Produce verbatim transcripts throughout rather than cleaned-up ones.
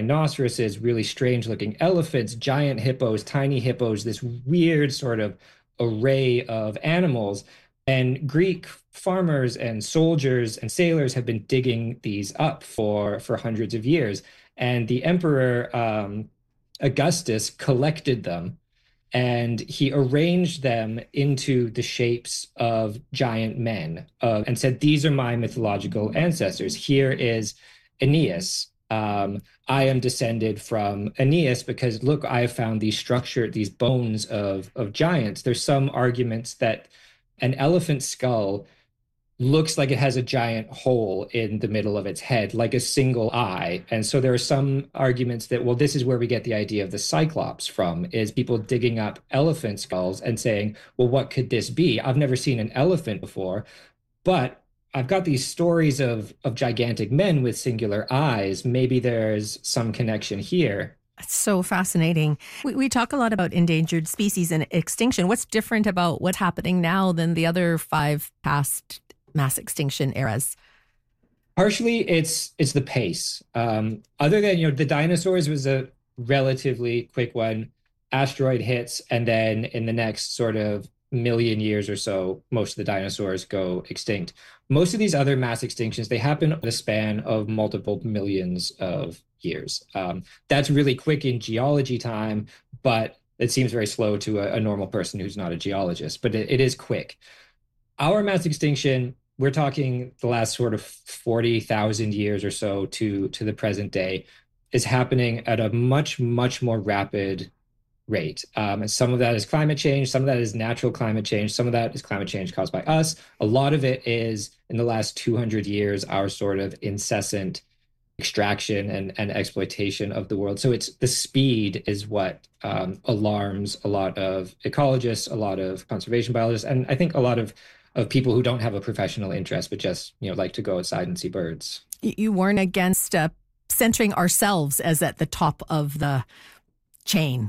rhinoceroses, really strange looking elephants, giant hippos, tiny hippos, this weird sort of array of animals. And Greek farmers and soldiers and sailors have been digging these up for, for hundreds of years. And the emperor um, Augustus collected them and he arranged them into the shapes of giant men uh, and said, these are my mythological ancestors. Here is Aeneas. Um, I am descended from Aeneas because, look, I have found these structured, these bones of, of giants. There's some arguments that an elephant skull looks like it has a giant hole in the middle of its head, like a single eye. And so there are some arguments that, well, this is where we get the idea of the Cyclops from, is people digging up elephant skulls and saying, well, what could this be? I've never seen an elephant before, but I've got these stories of, of gigantic men with singular eyes. Maybe there's some connection here. That's so fascinating. We, we talk a lot about endangered species and extinction. What's different about what's happening now than the other five past mass extinction eras? Partially, it's it's the pace. Um, other than, you know, the dinosaurs was a relatively quick one. Asteroid hits, and then in the next sort of million years or so, most of the dinosaurs go extinct. Most of these other mass extinctions, they happen in the span of multiple millions of years. Um, that's really quick in geology time, but it seems very slow to a, a normal person who's not a geologist, but it, it is quick. Our mass extinction, we're talking the last sort of forty thousand years or so to, to the present day, is happening at a much, much more rapid rate. Um, and some of that is climate change. Some of that is natural climate change. Some of that is climate change caused by us. A lot of it is, in the last two hundred years, our sort of incessant extraction and, and exploitation of the world. So it's the speed is what um, alarms a lot of ecologists, a lot of conservation biologists, and I think a lot of of people who don't have a professional interest, but just, you know, like to go outside and see birds. You warn against uh, centering ourselves as at the top of the chain.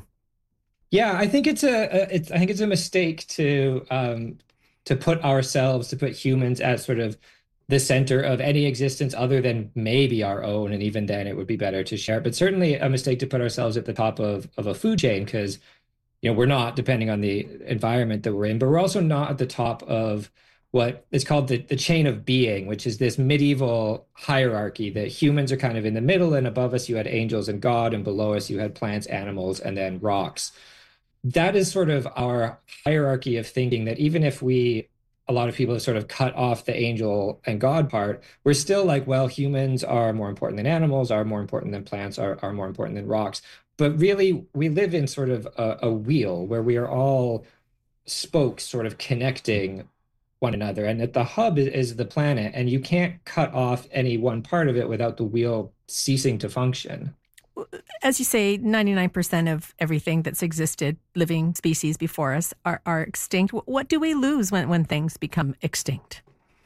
Yeah, I think it's a, a it's I think it's a mistake to um, to put ourselves, to put humans at sort of the center of any existence other than maybe our own, and even then it would be better to share. But certainly a mistake to put ourselves at the top of of a food chain, because, you know, we're not, depending on the environment that we're in, but we're also not at the top of what is called the, the chain of being, which is this medieval hierarchy that humans are kind of in the middle, and above us you had angels and God, and below us you had plants, animals, and then rocks. That is sort of our hierarchy of thinking, that even if we, a lot of people have sort of cut off the angel and God part, we're still like, well, humans are more important than animals, are more important than plants, are, are more important than rocks. But really, we live in sort of a, a wheel where we are all spokes sort of connecting one another. And at the hub is, is the planet, and you can't cut off any one part of it without the wheel ceasing to function. As you say, ninety-nine percent of everything that's existed, living species before us, are, are extinct. What do we lose when, when things become extinct?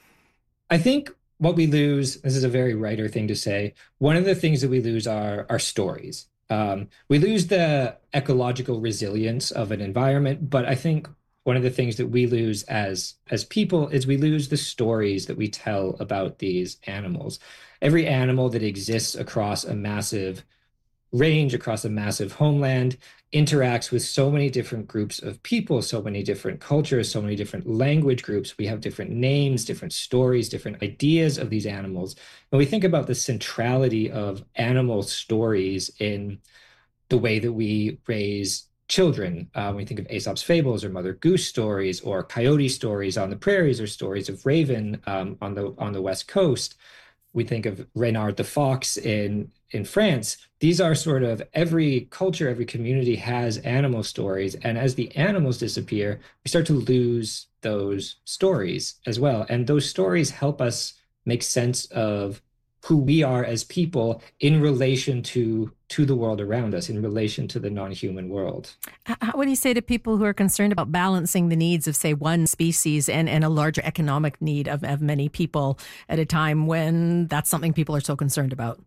I think what we lose, this is a very writer thing to say, one of the things that we lose are, are stories. Um, we lose the ecological resilience of an environment, but I think one of the things that we lose as as people is we lose the stories that we tell about these animals. Every animal that exists across a massive range, across a massive homeland, interacts with so many different groups of people, so many different cultures, so many different language groups. We have different names, different stories, different ideas of these animals. When we think about the centrality of animal stories in the way that we raise children, uh, when we think of Aesop's fables or Mother Goose stories or coyote stories on the prairies or stories of Raven um, on the on the West Coast, we think of Reynard the fox in in France. These are sort of, every culture, every community has animal stories. And as the animals disappear, we start to lose those stories as well. And those stories help us make sense of who we are as people in relation to to the world around us, in relation to the non-human world. What do you say to people who are concerned about balancing the needs of, say, one species and, and a larger economic need of, of many people at a time when that's something people are so concerned about?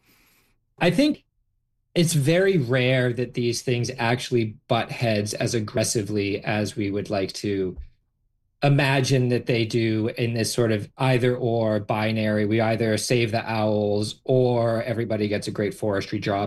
I think it's very rare that these things actually butt heads as aggressively as we would like to imagine that they do, in this sort of either or binary. We either save the owls or everybody gets a great forestry job